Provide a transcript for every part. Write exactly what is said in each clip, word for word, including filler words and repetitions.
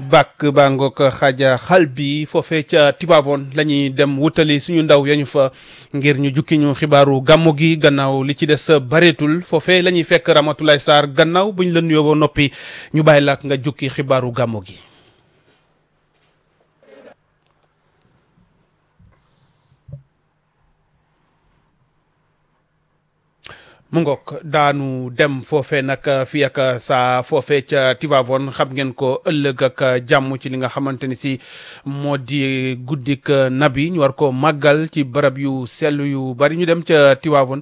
bàkk baa ngoog xaaja xal bi foofee ca Tivaouane la ñuy dem wutali suñu ndaw yañu fa ngir ñu jukki ñu xibaaru gàmmu gi gannaaw li ci des bareetul foofee la ñuy fekk Ramatoulaye Sarr gannaaw bu ñu la nuyoo ba noppi ñu bàyyi la nga jukki xibaaru gàmmu gi. mu ngoog daanu dem foofee nag fii ak saa foofee ca Tivaouane xam ngeen ko ëllëg ak jàmm ci li nga xamante ni si moo di guddik nabi ñu war ko màggal ci barab yu sell yu bari ñu dem ca Tivaouane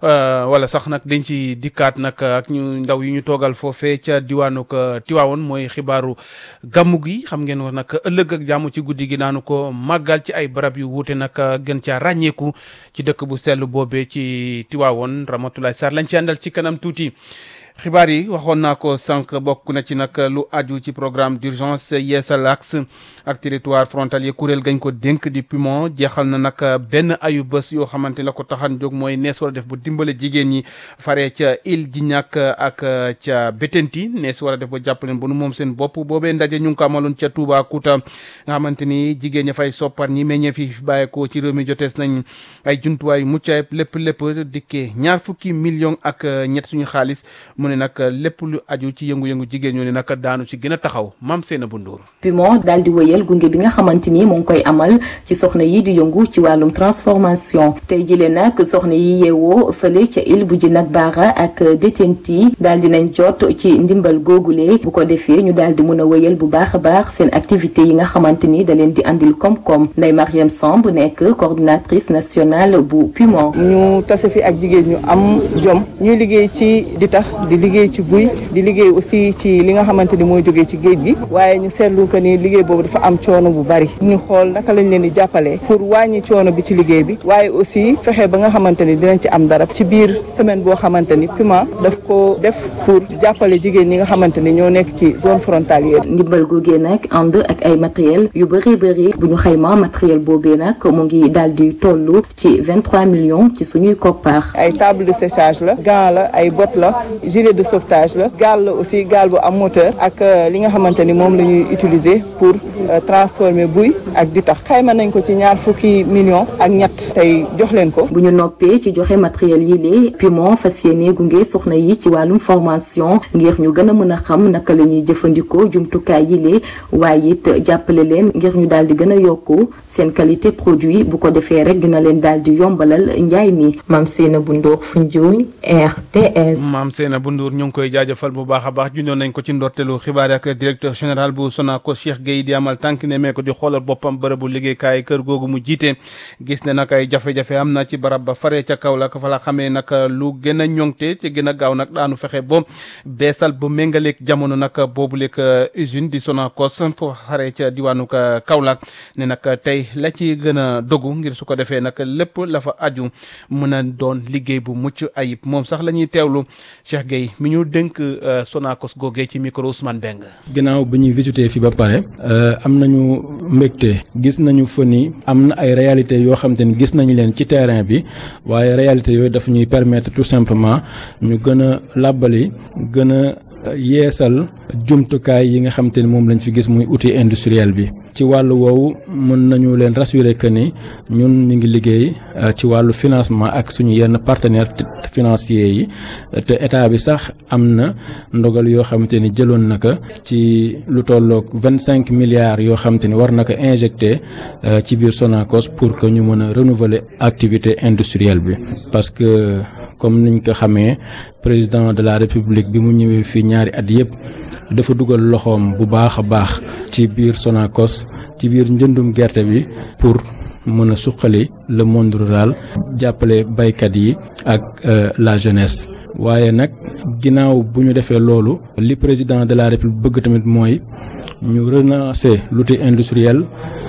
wala sax nag dañ ci dikkaat nag ak ñu ndaw yi ñu toogal foofee ca diwaanu ko Tivaouane mooy xibaaru gàmmu gi xam ngeen wax nag ëllëg ak jàmm ci guddi gi daanu ko màggal ci ay barab yu wuute nag gën caa ràññeeku ci dëkk bu sell boobee ci Tivaouane Ramatoulaye Sarr lañ ci àndal ci kanam tuuti. xibaar yi waxoon naa ko sànq bokk na ci nag lu aju ci programme d'urgence yeesal axe ak territoire frontalier kuréel gañ ko dénk di P U M O jeexal na nag benn ayu bés yoo xamante la ko taxan jóg mooy nees war a def bu dimbale jigéen ñi faree ca Île Djignac ak ca Bettenty nees war a def ba jàppaleen bu nu moom seen bopp boobee ndaje ñu ngi ko amaloon ca Toubacouta nga xamante ni jigéen ña fay soppar ñi meññee fi bàyyeekoo ci réew mi jotees nañ ay jumtuwaay mucc ayib lépp lépp dikkee ñaar fukki millions ak ñett suñu xaalis mu ne nag lépp lu aju ci yëngu-yëngu jigéen ñoo ne nag daanu ci gën a taxaw Mame Seynabou Ndour. P U M O daal di wëyal gunge bi nga xamante ni mu ngi koy amal ci soxna yi di yëngu ci wàllum transformation tey jile nag soxna yi yeewoo fële ca Île bu Djignac Bara ak Bettenty daal di nañ jot ci ndimbal googule bu ko defee ñu daal di mun a wëyal bu baax a baax seen activité yi nga xamante ni da leen di andil koom-koom Ndeye Mariam Samb nekk coordinatrice nationale bu P U M O. ñu tase fi ak jigéen ñu am jom ñuy liggéey ci di tax di liggéey ci buy di liggéey aussi ci li nga xamante ni mooy jógee ci géej gi waaye ñu seetlu que ni liggéey boobu dafa am coono bu bari ñu xool naka lañ leen di jàppalee pour wàññi coono bi ci liggéey bi waaye aussi fexe ba nga xamante ni dinañ ci am dara ci biir semaine boo xamante ni P U M O daf ko def pour jàppale jigéen ñi nga xamante ni ñoo nekk ci zone frontalière. ndimbal googee nag ànd ak ay matériel yu bëri bëri bu ñu xayma matériel boobee nag mu ngi daal di toll ci vingt-trois millions ci suñuy koppar. ay table de séchage la gants la ay bottes la gilet de sauvetage la gaal la aussi gaal bu am moteur ak li nga xamante ni moom la ñuy utiliser pour transformer buy ak di tax xayma nañ ko ci ñaar fukki millions ak ñett tey jox leen ko. bu ñu noppee ci joxe matériel yi lee P U M O fas yéene gunge soxna yi ci wàllum formation ngir ñu gën a mën a xam naka la ñuy jëfandikoo jumtukaay yi lee waaye it jàppale leen ngir ñu daal di gën a yokku seen qualité produit bu ko defee rek dina leen daal di yombalal njaay mi. Mame Seynabou Ndour Foundiougne R T S. Mame Seynabou Ndour ñu ngi koy jaajëfal bu baax a baax junjoon nañ ko ci ndorteelu xibaar ak directeur général bu Sonacos Cheikh Gueye di amal tànk ne mee ko di xoolal boppam bërëbu liggéeykaay kër googu mu jiite gis ne nag ay jafe-jafe am na ci barab ba faree ca Kaolack fa la xamee nag lu gën a ñoŋte ci gën a gaaw nag daanu fexe ba beesal ba méngaleeg jamono nag boobuleeg usine di Sonacos foo xaree ca diwaanu Kaolack ne nag tey la ci gën a dogu ngir su ko defee nag lépp la fa aju mën a doon liggéey bu mucc ayib moom sax la ñuy teewlu Cheikh Gueye mi ñu dénk Sonacos googee ci micro Ousmane Beng. ginnaaw bi ñuy visité fi ba pare am nañu mbégte gis nañu fa ni am na ay réalités yoo xam te ni gis nañu leen ci terrain bi waaye réalités yooyu dafa ñuy permettre tout simplement ñu gën a làbbali gën a yeesal jumtukaay yi nga xam te ni moom lañ fi gis muy outil industriel bi ci wàllu woowu mën nañu leen rassurer que ni ñun ñu ngi liggéey ci wàllu financement ak suñu yenn partenaires financiers yi te état bi sax am na ndogal yoo xamante ni jëloon na ko ci lu tolloog vingt cinq milliards yoo xamante ni war na ko injecté ci biir Sonacos pour que ñu mën a renouveler activité industrielle bi parce que comme niñ ko xamee président de la république bi mu ñëwee fii ñaari at yëpp dafa dugal loxoom bu baax a baax ci biir Sonacos ci biir njëndum gerte bi pour mën a suqali le monde rural jàppale baykat yi ak la jeunesse. waaye nag ginnaaw bu ñu defee loolu li président de la république bëgg tamit mooy ñu relancer l'outil industriel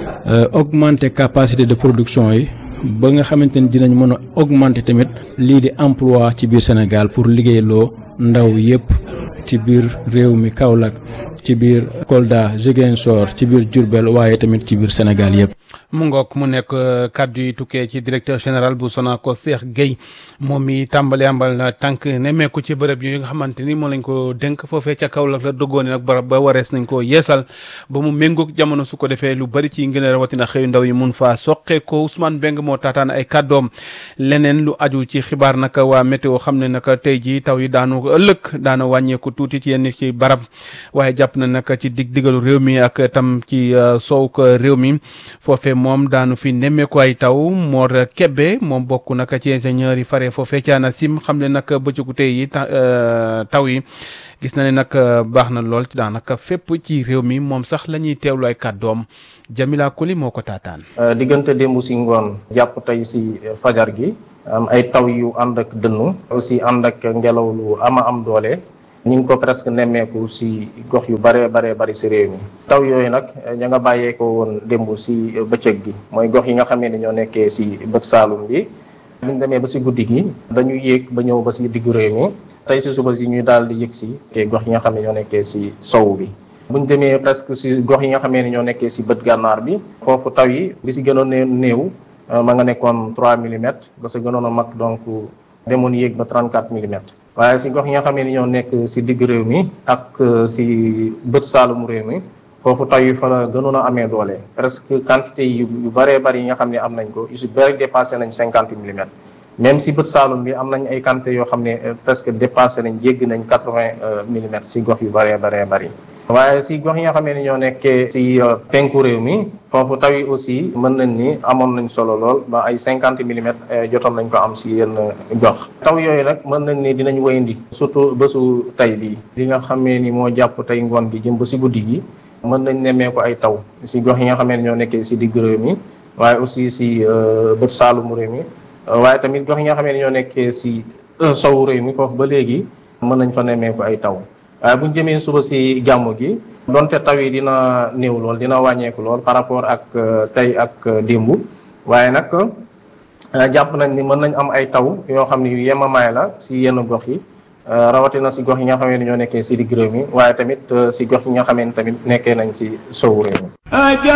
augmenter capacité de production yi. ba nga xamante ni dinañ mën a augmenter tamit lii di emploi ci biir Sénégal pour liggéeyloo ndaw yépp ci biir réew mi Kaolack ci biir Kolda Ziguinchor ci biir Diourbel waaye tamit ci biir Sénégal yépp mu ngoog mu nekk kaddu yi tukkee ci directeur général bu Sonacos Cheikh Gueye moom mi tàmbali ambal tànk nemmeeku ci bërëb yi nga xamante ni moom lañ ko dénk foofee ca Kaolack la doggoone nag barab ba warees nañ ko yeesal ba mu méngoog jamono su ko defee lu bari ci ngën a rawatina xëyu ndaw yi mun faa soqee ko Ousmane Beng moo taataan ay kàddoom leneen lu aju ci xibaar nag waa météo xam ne nag tey ji taw yi daanu ëllëg daana wàññeeku tuuti ci yenn ci barab waaye jàpp na nag ci dig digalu réew mi ak tam ci soow ko réew mi foofee moom daanu fi nemmeeku ay taw Mor Kebbe moom bokk nag ci ingénieur yi fare foofee ci ANACIM xam ne nag bëccëgu tey yi taw yi gis na ne nag baax na lool ci daanaka fépp ci réew mi moom sax la ñuy teewlu ay kàddoom Jamila Koli moo ko taataan. diggante démb si ngoon jàpp tey si fajar gi am ay taw yu ànd ak dënnu aussi ànd ak ngelaw lu ama am doole. ñu ngi ko presque nemmeeku si gox yu bare bare bari si réew mi taw yooyu nag ña nga bàyyeeko woon démb si bëccëg gi mooy gox yi nga xamee ne ñoo nekkee si bët saalum bi buñ demee ba si guddi gi dañu yéeg ba ñëw ba si diggu réew mi tey si suba si ñuy daal di yëg si te gox yi nga xam ne ñoo nekkee si sow bi buñ demee presque si gox yi nga xamee ne ñoo nekkee si bët gànnaar bi foofu taw yi bi si gënoon a néew ma nga nekkoon trois millimètres ba sa gënoon a mag donc demoon yéeg ba trente-quatre millimètres waaye si gox yi nga xam ne ñoo nekk si digg réew mi ak si bët saalum réew mi foofu taw yi fa la gënoon a amee doole presque quantité yu yu bëree bëri yi nga xam ne am nañ ko yu si bëri dépassé nañ cinquante millimètres même si bët saalum bi am nañ ay quantité yoo xam ne presque dépassé nañ jéggi nañ quatre-vingts millimètres si gox yu bëree bëree bëri waaye si gox yi nga xam ne ñoo nekkee si penku réew mi foofu taw yi aussi mën nañ ni amoon nañ solo lool ba ay cinquante millimètres jotoon nañ ko am si yenn gox taw yooyu nag mën nañ ni dinañ wéyandi surtout bésu tey bi li nga xamee ni moo jàpp tey ngoon gi jëm ba si guddi gi mën nañ nemmee ko ay taw si gox yi nga xamee ne ñoo nekkee si digg réew mi waaye aussi si bët saalum réew mi waaye tamit gox yi nga xamee ne ñoo nekkee si sow réew mi foofu ba léegi mën nañ fa nemmee ko ay taw waaye bu ñu jëmee suba si gàmmu gi donte taw yi dina néew lool dina wàññeeku lool par rapport ak tey ak démb waaye nag jàpp nañ ni mën nañ am ay taw yoo xam ne yu yemamaay la si yenn gox yi rawatina si gox yi nga xam ne ñoo nekkee si digg réew mi waaye tamit si gox yi nga xam ne tamit nekkee nañ si sowu réew mi